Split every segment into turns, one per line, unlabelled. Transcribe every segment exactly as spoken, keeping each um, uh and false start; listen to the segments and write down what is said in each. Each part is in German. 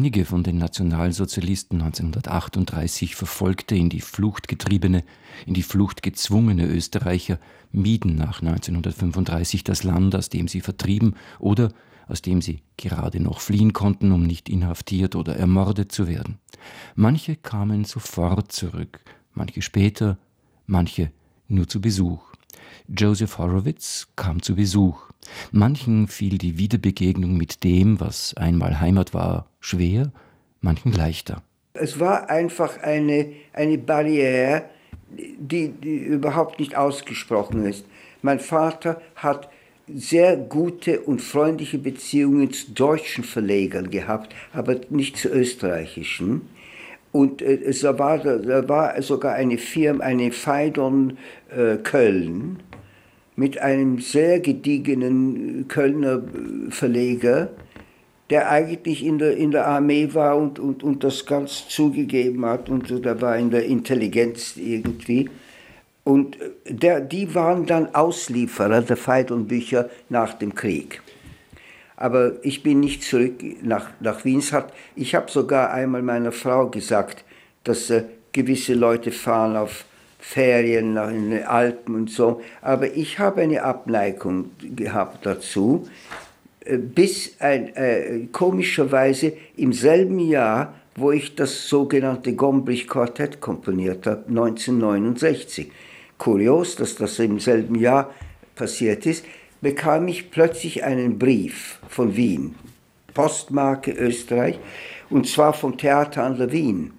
Einige von den Nationalsozialisten neunzehnhundertachtunddreißig verfolgte, in die Flucht getriebene, in die Flucht gezwungene Österreicher mieden nach neunzehnhundertfünfunddreißig das Land, aus dem sie vertrieben oder aus dem sie gerade noch fliehen konnten, um nicht inhaftiert oder ermordet zu werden. Manche kamen sofort zurück, manche später, manche nur zu Besuch. Joseph Horowitz kam zu Besuch. Manchen fiel die Wiederbegegnung mit dem, was einmal Heimat war, schwer, manchen leichter.
Es war einfach eine, eine Barriere, die, die überhaupt nicht ausgesprochen ist. Mein Vater hat sehr gute und freundliche Beziehungen zu deutschen Verlegern gehabt, aber nicht zu österreichischen. Und äh, es war, da war sogar eine Firma, eine Phaidon äh, Köln, mit einem sehr gediegenen Kölner Verleger, der eigentlich in der, in der Armee war und, und, und das ganz zugegeben hat und der war in der Intelligenz irgendwie. Und der, die waren dann Auslieferer der Phaidon-Bücher nach dem Krieg. Aber ich bin nicht zurück nach, nach Wien. Ich habe sogar einmal meiner Frau gesagt, dass äh, gewisse Leute fahren auf Ferien nach in den Alpen und so. Aber ich habe eine Abneigung gehabt dazu, äh, bis ein, äh, komischerweise im selben Jahr, wo ich das sogenannte Gombrich-Quartett komponiert habe, neunzehnhundertneunundsechzig. Kurios, dass das im selben Jahr passiert ist, bekam ich plötzlich einen Brief von Wien, Postmarke Österreich, und zwar vom Theater an der Wien.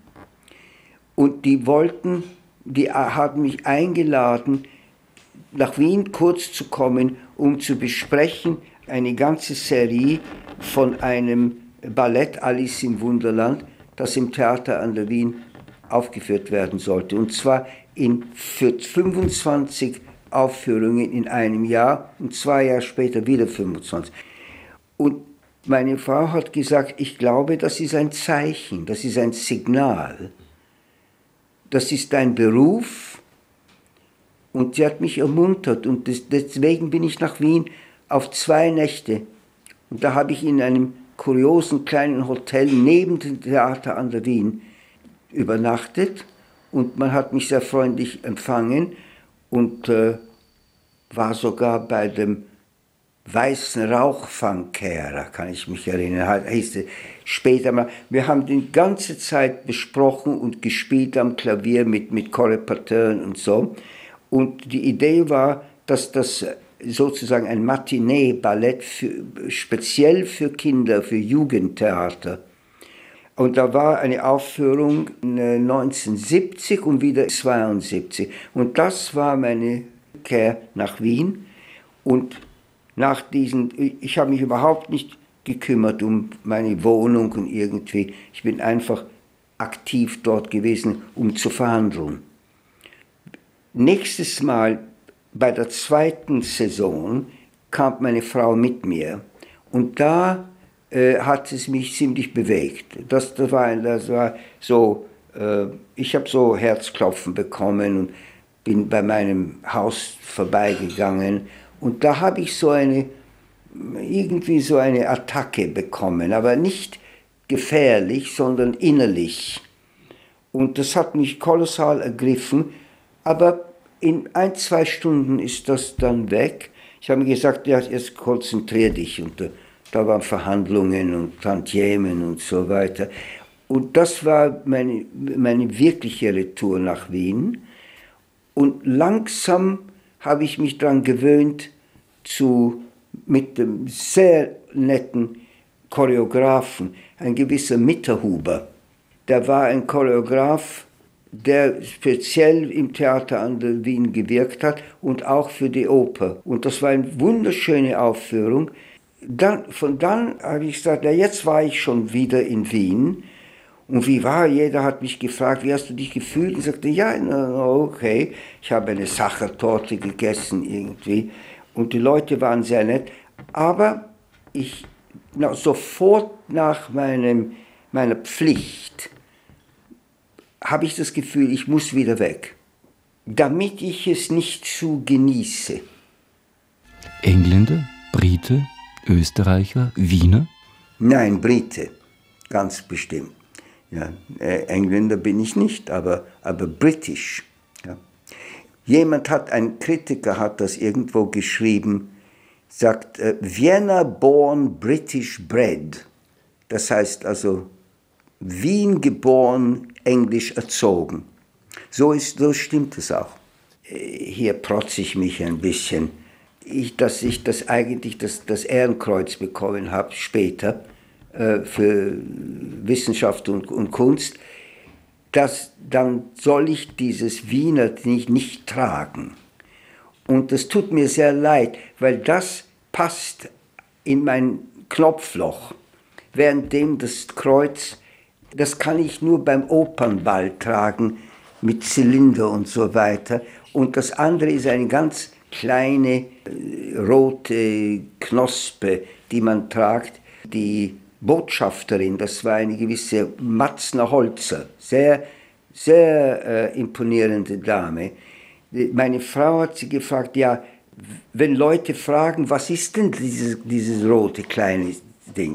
Und die wollten, die haben mich eingeladen, nach Wien kurz zu kommen, um zu besprechen eine ganze Serie von einem Ballett Alice im Wunderland, das im Theater an der Wien aufgeführt werden sollte. Und zwar in für fünfundzwanzig Aufführungen in einem Jahr und zwei Jahre später wieder fünfundzwanzig. Und meine Frau hat gesagt, ich glaube, das ist ein Zeichen, das ist ein Signal. Das ist dein Beruf. Und sie hat mich ermuntert und das, deswegen bin ich nach Wien auf zwei Nächte. Und da habe ich in einem kuriosen kleinen Hotel neben dem Theater an der Wien übernachtet. Und man hat mich sehr freundlich empfangen und äh, war sogar bei dem Weißen Rauchfangkehrer, kann ich mich erinnern, hieß es später mal. Wir haben die ganze Zeit besprochen und gespielt am Klavier mit, mit Korrepakteuren und so. Und die Idee war, dass das sozusagen ein Matinee-Ballett für, speziell für Kinder, für Jugendtheater. Und da war eine Aufführung neunzehnhundertsiebzig und wieder zweiundsiebzig. Und das war meine Rückkehr nach Wien. Und nach diesen, ich habe mich überhaupt nicht gekümmert um meine Wohnung und irgendwie. Ich bin einfach aktiv dort gewesen, um zu verhandeln. Nächstes Mal, bei der zweiten Saison, kam meine Frau mit mir. Und da hat es mich ziemlich bewegt. Das, das, war, das war so, äh, ich habe so Herzklopfen bekommen und bin bei meinem Haus vorbeigegangen und da habe ich so eine, irgendwie so eine Attacke bekommen, aber nicht gefährlich, sondern innerlich. Und das hat mich kolossal ergriffen, aber in ein, zwei Stunden ist das dann weg. Ich habe mir gesagt, ja, jetzt konzentrier dich und da waren Verhandlungen und Tantiemen und so weiter. Und das war meine, meine wirkliche Retour nach Wien. Und langsam habe ich mich daran gewöhnt, zu, mit dem sehr netten Choreografen, ein gewisser Mitterhuber. Der war ein Choreograf, der speziell im Theater an der Wien gewirkt hat und auch für die Oper. Und das war eine wunderschöne Aufführung. Dann, von dann habe ich gesagt, ja, jetzt war ich schon wieder in Wien. Und wie war, jeder hat mich gefragt, wie hast du dich gefühlt? Ich sagte, ja, okay, ich habe eine Sachertorte gegessen irgendwie. Und die Leute waren sehr nett. Aber ich, na, sofort nach meinem, meiner Pflicht habe ich das Gefühl, ich muss wieder weg, damit ich es nicht zu genieße.
Engländer, Brite, Österreicher, Wiener?
Nein, Brite. ganz bestimmt. Ja, äh, Engländer bin ich nicht, aber, aber britisch. Ja. Jemand hat, ein Kritiker hat das irgendwo geschrieben, sagt, äh, Vienna born British bred. Das heißt also, Wien geboren, Englisch erzogen. So, ist, so stimmt es auch. Hier protze ich mich ein bisschen, ich, dass ich das eigentlich das, das Ehrenkreuz bekommen habe, später, äh, für Wissenschaft und, und Kunst, dass, dann soll ich dieses Wiener nicht, nicht tragen. Und das tut mir sehr leid, weil das passt in mein Knopfloch, währenddem das Kreuz, das kann ich nur beim Opernball tragen, mit Zylinder und so weiter. Und das andere ist eine ganz kleine äh, rote Knospe, die man tragt. Die Botschafterin, das war eine gewisse Matzner Holzer, sehr, sehr äh, imponierende Dame. Meine Frau hat sie gefragt, ja, wenn Leute fragen, was ist denn dieses, dieses rote kleine Ding?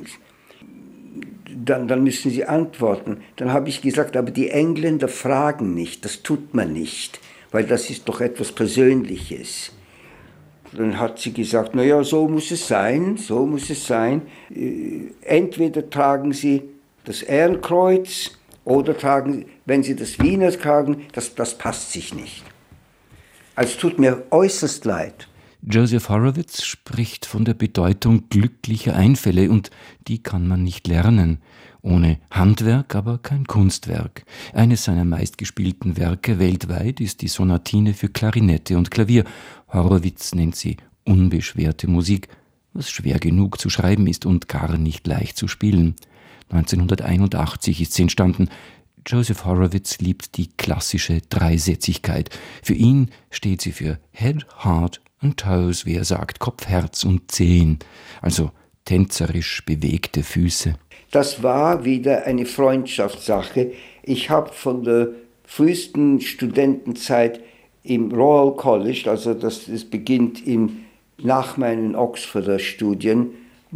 Dann, dann müssen sie antworten. Dann habe ich gesagt, aber die Engländer fragen nicht, das tut man nicht, weil das ist doch etwas Persönliches. Dann hat sie gesagt, naja, so muss es sein, so muss es sein. Entweder tragen sie das Ehrenkreuz oder tragen, wenn sie das Wiener tragen, das, das passt sich nicht. Also es tut mir äußerst leid.
Joseph Horowitz spricht von der Bedeutung glücklicher Einfälle und die kann man nicht lernen. Ohne Handwerk aber kein Kunstwerk. Eines seiner meistgespielten Werke weltweit ist die Sonatine für Klarinette und Klavier. Horowitz nennt sie unbeschwerte Musik, was schwer genug zu schreiben ist und gar nicht leicht zu spielen. neunzehnhunderteinundachtzig ist sie entstanden. Joseph Horowitz liebt die klassische Dreisätzigkeit. Für ihn steht sie für Head, Heart and Toes, wie er sagt, Kopf, Herz und Zehen, also tänzerisch bewegte Füße.
Das war wieder eine Freundschaftssache. Ich habe von der frühesten Studentenzeit im Royal College, also das, das beginnt im, nach meinen Oxforder Studien,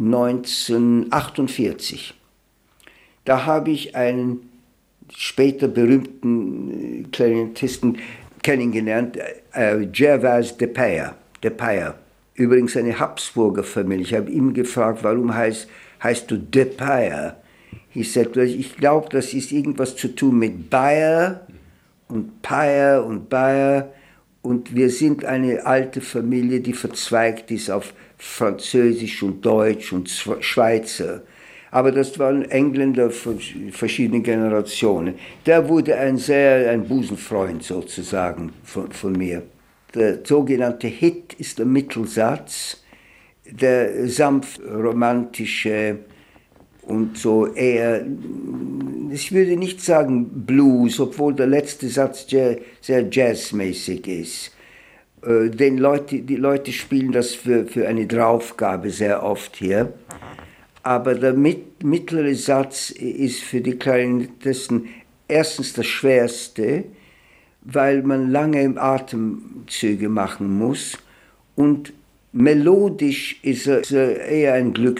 neunzehnhundertachtundvierzig. Da habe ich einen später berühmten Klarinettisten kennengelernt, äh, Gervase de Payer. De Payer. Übrigens eine Habsburger Familie. Ich habe ihn gefragt, warum heißt, heißt du de Payer? Ich sagte, ich glaube, das ist irgendwas zu tun mit Bayer und Payer und Bayer. Und wir sind eine alte Familie, die verzweigt ist auf Französisch und Deutsch und Schweizer. Aber das waren Engländer von verschiedenen Generationen. Der wurde ein sehr, ein Busenfreund sozusagen von, von mir. Der sogenannte Hit ist der Mittelsatz, der sanft romantische und so eher, ich würde nicht sagen Blues, obwohl der letzte Satz sehr jazzmäßig ist. Den Leute, die Leute spielen das für, für eine Draufgabe sehr oft hier. Aber der mit, mittlere Satz ist für die Klarinettisten erstens das Schwerste, weil man lange Atemzüge machen muss und melodisch ist er eher ein Glücksspiel.